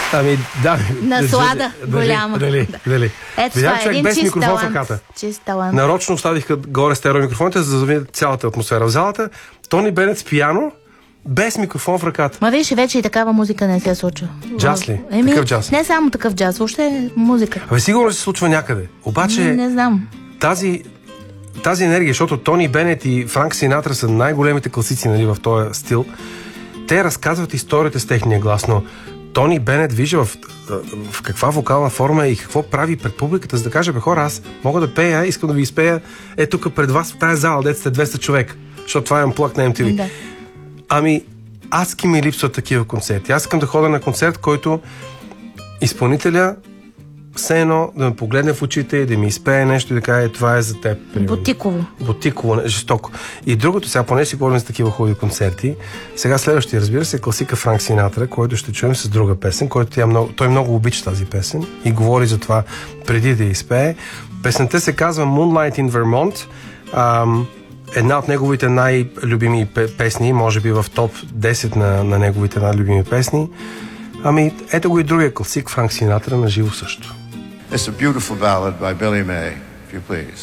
Ами, да. Наслада голяма. Дали. Ето това е един без чист микрофон в талант. ръката. Чист талант. Нарочно оставиха горе стереомикрофоните, за да видят цялата атмосфера в залата. Тони Бенет с пиано, без микрофон в ръката. Ма виж, вече и такава музика не се случва. Джаз ли? Такъв джаз? Не само такъв джаз, въобще музика. Абе, сигурно се случва някъде. Обаче, не знам. Тази енергия, защото Тони Бенет и Франк Синатра са най-големите класици, нали, в този стил. Те разказват историята с техния глас, но Тони Бенет вижда в каква вокална форма и какво прави пред публиката, за да каже, бе хора, аз мога да пея, искам да ви изпея тук пред вас в тази зала, дето сте 200 човека, защото това е амплак на MTV. Да. Ами, адски ми липсват такива концерти. Аз искам да ходя на концерт, който изпълнителя все едно да ме погледне в очите и да ми изпее нещо и да каже, това е за теб. Бутиково, жестоко. И другото, сега поне си говорим за такива хубави концерти. Сега следващия, разбира се, класика Франк Синатра, който ще чуем с друга песен, който той много обича тази песен и говори за това преди да изпее. Песента се казва Moonlight in Vermont. Една от неговите най-любими песни, може би в топ 10 на неговите най-любими песни. Ами, ето го и другия класик, Франк Синатра, на живо също. It's a beautiful ballad by Billy May, if you please.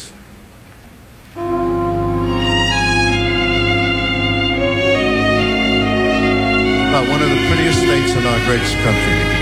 About one of the prettiest states in our great country.